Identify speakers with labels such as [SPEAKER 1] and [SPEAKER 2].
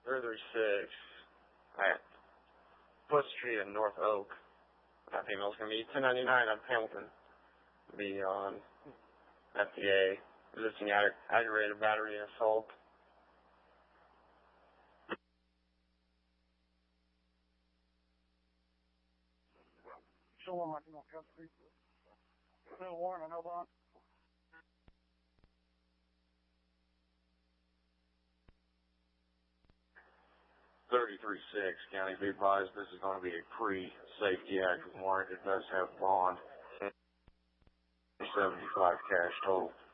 [SPEAKER 1] 336 at Foot Street in North Oak. That female's going to be 1099 on Hamilton. Be on FTA, resisting aggravated battery and assault.
[SPEAKER 2] Show one, my female custody. Still warrant, I know bond.
[SPEAKER 1] .336 County, be advised this is going to be a pre-safety act warrant. It does have bond. 75 cash total.